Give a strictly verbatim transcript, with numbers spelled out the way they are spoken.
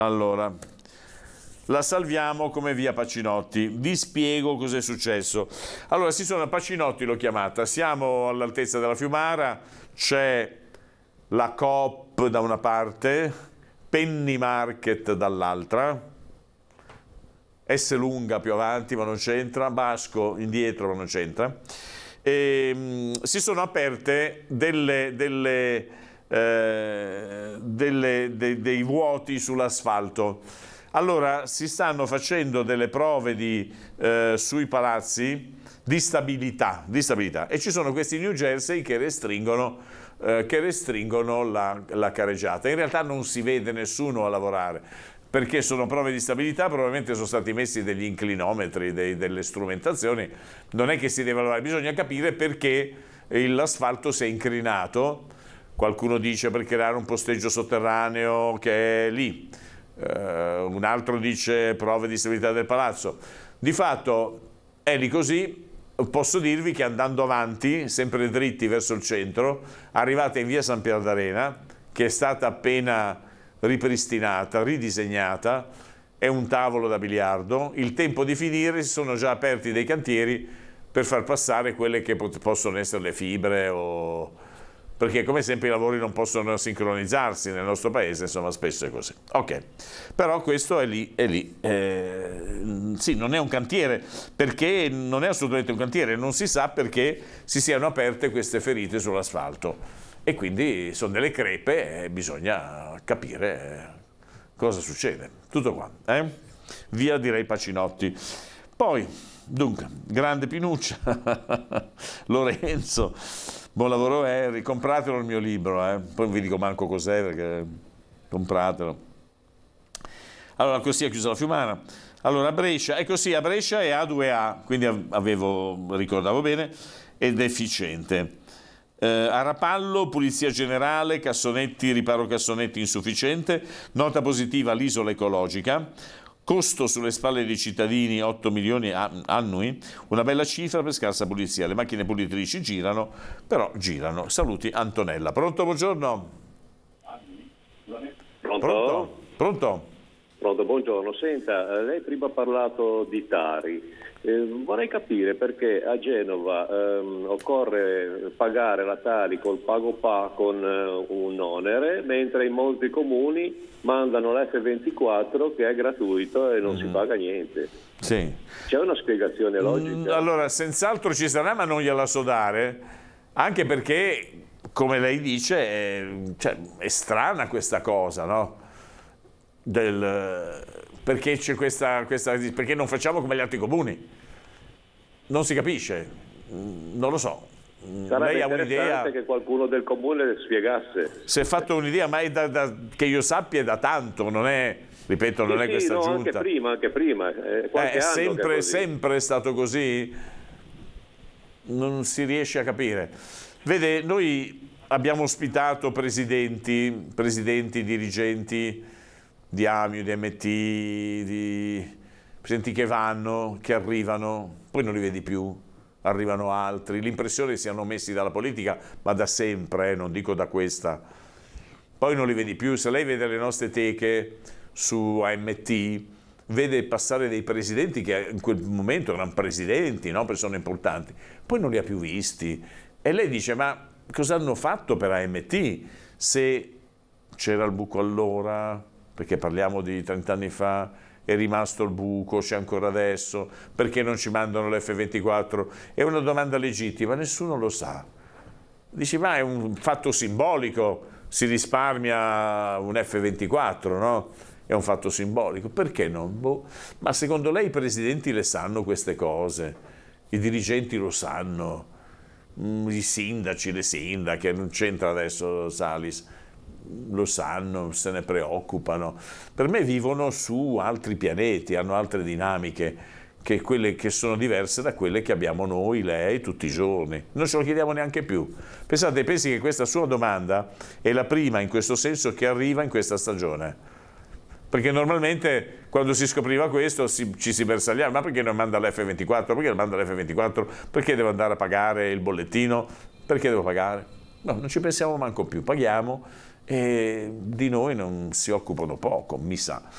Allora, la salviamo come via Pacinotti. Vi spiego cosa è successo. Allora, si sono a Pacinotti, l'ho chiamata, siamo all'altezza della Fiumara, c'è la Coop da una parte, Penny Market dall'altra, S lunga più avanti ma non c'entra, Basco indietro ma non c'entra, e mh, si sono aperte delle... delle Eh, delle, de, dei vuoti sull'asfalto. Allora si stanno facendo delle prove di, eh, sui palazzi di stabilità, di stabilità e ci sono questi New Jersey che restringono, eh, che restringono la, la careggiata. In realtà non si vede nessuno a lavorare perché sono prove di stabilità, probabilmente sono stati messi degli inclinometri, dei, delle strumentazioni, non è che si deve lavorare, bisogna capire perché l'asfalto si è incrinato. Qualcuno dice per creare un posteggio sotterraneo che è lì, uh, un altro dice prove di stabilità del palazzo. Di fatto è lì così. Posso dirvi che andando avanti, sempre dritti verso il centro, arrivate in via San Pier d'Arena, che è stata appena ripristinata, ridisegnata, è un tavolo da biliardo, il tempo di finire, si sono già aperti dei cantieri per far passare quelle che possono essere le fibre o... perché come sempre i lavori non possono sincronizzarsi nel nostro paese, insomma spesso è così. Ok, però questo è lì, è lì. Eh, sì, non è un cantiere, perché non è assolutamente un cantiere, non si sa perché si siano aperte queste ferite sull'asfalto e quindi sono delle crepe e bisogna capire cosa succede. Tutto qua, eh? Via direi Pacinotti. Poi, dunque, grande Pinuccia, Lorenzo... Buon lavoro Harry, compratelo il mio libro, eh? Poi vi dico manco cos'è perché compratelo. Allora così è chiusa la Fiumana. Allora a Brescia, ecco sì, a Brescia è A due A, quindi avevo, ricordavo bene, ed è efficiente. Eh, a Rapallo, pulizia generale, cassonetti, riparo cassonetti insufficiente, nota positiva l'isola ecologica. Costo sulle spalle dei cittadini otto milioni annui, una bella cifra per scarsa pulizia. Le macchine pulitrici girano, però girano. Saluti Antonella. Pronto, buongiorno? Pronto? Pronto? Pronto? Pronto, buongiorno. Senta, lei prima ha parlato di Tari. Eh, vorrei capire perché a Genova ehm, occorre pagare la Tari col Pago Pa con eh, un onere, mentre in molti comuni mandano l'F ventiquattro che è gratuito e non mm. si paga niente. Sì. C'è una spiegazione logica? Mm, allora, senz'altro ci sarà, ma non gliela so dare, anche perché, come lei dice, è, cioè, è strana questa cosa, no? Del, perché c'è questa, questa, perché non facciamo come gli altri comuni? Non si capisce, non lo so. Sarebbe lei ha interessante un'idea che qualcuno del comune le spiegasse. si è fatto un'idea, ma è da, da, che io sappia è da tanto, non è, ripeto, non sì, è sì, questa no, giunta. Anche prima, anche prima. Eh, eh, è anno sempre, che è così. sempre stato così? Non si riesce a capire. Vede, noi abbiamo ospitato presidenti, presidenti, dirigenti di Amio, di M T, di presidenti che vanno, che arrivano, poi non li vedi più, arrivano altri. L'impressione siano messi dalla politica, ma da sempre, eh, non dico da questa. Poi non li vedi più. Se lei vede le nostre teche su A M T, vede passare dei presidenti che in quel momento erano presidenti, no? Persone importanti, poi non li ha più visti. E lei dice, ma cosa hanno fatto per A M T se c'era il buco allora? Perché parliamo di trent'anni fa, è rimasto il buco, c'è ancora adesso, perché non ci mandano l'F ventiquattro? È una domanda legittima, nessuno lo sa. Dici, ma è un fatto simbolico, si risparmia un F ventiquattro, no? È un fatto simbolico, perché non? Boh. Ma secondo lei i presidenti le sanno queste cose? I dirigenti lo sanno? I sindaci, le sindache, non c'entra adesso Salis, lo sanno, se ne preoccupano. Per me vivono su altri pianeti, hanno altre dinamiche, che quelle che sono diverse da quelle che abbiamo noi, lei, tutti i giorni. Non ce lo chiediamo neanche più. Pensate, pensi che questa sua domanda è la prima in questo senso che arriva in questa stagione. Perché normalmente quando si scopriva questo si, ci si bersagliava, ma perché non manda l'F ventiquattro? Perché non manda l'F ventiquattro? Perché devo andare a pagare il bollettino? Perché devo pagare? No, non ci pensiamo manco più, paghiamo e di noi non si occupano poco, mi sa.